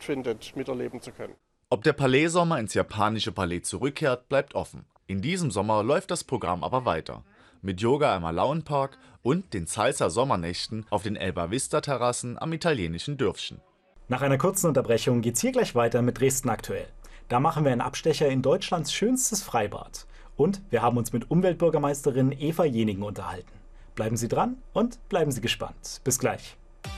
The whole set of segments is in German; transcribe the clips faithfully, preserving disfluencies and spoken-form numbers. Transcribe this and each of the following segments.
stattfindet, miterleben zu können. Ob der Palais-Sommer ins japanische Palais zurückkehrt, bleibt offen. In diesem Sommer läuft das Programm aber weiter. Mit Yoga im Alaun-Park und den Salsa-Sommernächten auf den Elba-Vista-Terrassen am italienischen Dörfchen. Nach einer kurzen Unterbrechung geht's hier gleich weiter mit Dresden aktuell. Da machen wir einen Abstecher in Deutschlands schönstes Freibad. Und wir haben uns mit Umweltbürgermeisterin Eva Jenigen unterhalten. Bleiben Sie dran und bleiben Sie gespannt. Bis gleich.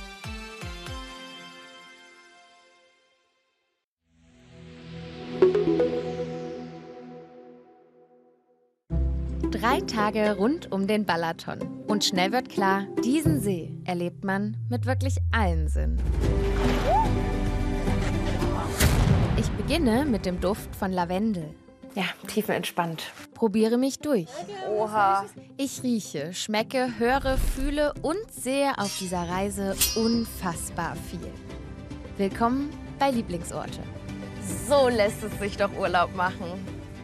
Drei Tage rund um den Balaton. Und schnell wird klar, diesen See erlebt man mit wirklich allen Sinnen. Ich beginne mit dem Duft von Lavendel. Ja, tiefenentspannt. Probiere mich durch. Oha. Ich rieche, schmecke, höre, fühle und sehe auf dieser Reise unfassbar viel. Willkommen bei Lieblingsorte. So lässt es sich doch Urlaub machen.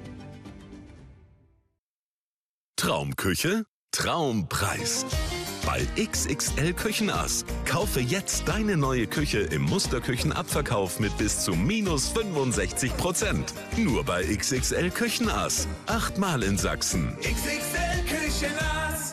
Traumküche, Traumpreis. Bei X X L Küchenass. Kaufe jetzt deine neue Küche im Musterküchenabverkauf mit bis zu minus fünfundsechzig Prozent. Nur bei X X L Küchenass. Achtmal in Sachsen. X X L Küchenass.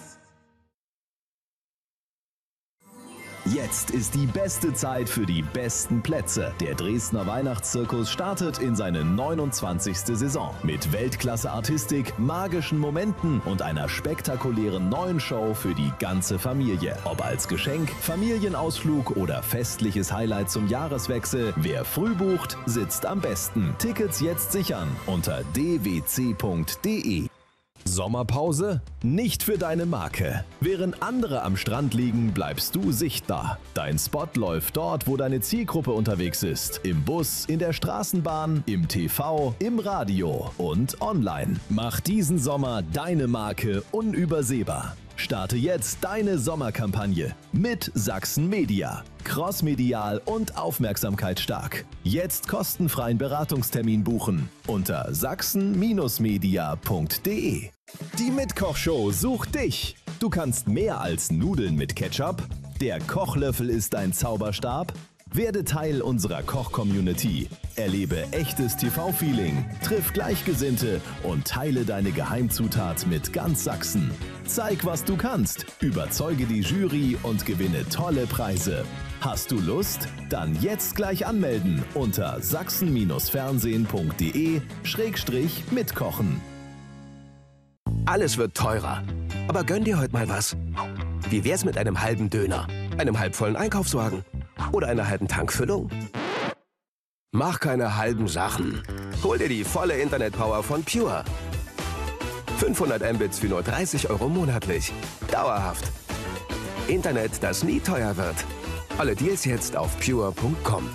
Jetzt ist die beste Zeit für die besten Plätze. Der Dresdner Weihnachtszirkus startet in seine neunundzwanzigste Saison. Mit Weltklasse-Artistik, magischen Momenten und einer spektakulären neuen Show für die ganze Familie. Ob als Geschenk, Familienausflug oder festliches Highlight zum Jahreswechsel, wer früh bucht, sitzt am besten. Tickets jetzt sichern unter d w c punkt d e. Sommerpause? Nicht für deine Marke. Während andere am Strand liegen, bleibst du sichtbar. Dein Spot läuft dort, wo deine Zielgruppe unterwegs ist. Im Bus, in der Straßenbahn, im T V, im Radio und online. Mach diesen Sommer deine Marke unübersehbar. Starte jetzt deine Sommerkampagne mit Sachsen Media. Crossmedial und aufmerksamkeitsstark. Jetzt kostenfreien Beratungstermin buchen unter sachsen media punkt d e. Die Mitkochshow sucht dich. Du kannst mehr als Nudeln mit Ketchup. Der Kochlöffel ist dein Zauberstab. Werde Teil unserer Koch-Community. Erlebe echtes T V-Feeling, triff Gleichgesinnte und teile deine Geheimzutat mit ganz Sachsen. Zeig, was du kannst, überzeuge die Jury und gewinne tolle Preise. Hast du Lust? Dann jetzt gleich anmelden unter sachsen fernsehen punkt d e schrägstrich mitkochen. Alles wird teurer. Aber gönn dir heute mal was. Wie wär's mit einem halben Döner, einem halbvollen Einkaufswagen oder einer halben Tankfüllung? Mach keine halben Sachen. Hol dir die volle Internetpower von Pure. fünfhundert Mbits für nur dreißig Euro monatlich. Dauerhaft. Internet, das nie teuer wird. Alle Deals jetzt auf pure punkt com.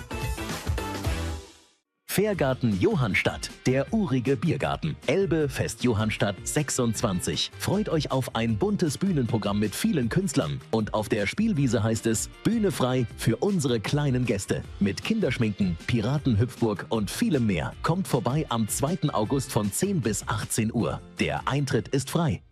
Fährgarten Johannstadt, der urige Biergarten. Elbe Fest Johannstadt sechsundzwanzig. Freut euch auf ein buntes Bühnenprogramm mit vielen Künstlern. Und auf der Spielwiese heißt es Bühne frei für unsere kleinen Gäste. Mit Kinderschminken, Piratenhüpfburg und vielem mehr. Kommt vorbei am zweiten August von zehn bis achtzehn Uhr. Der Eintritt ist frei.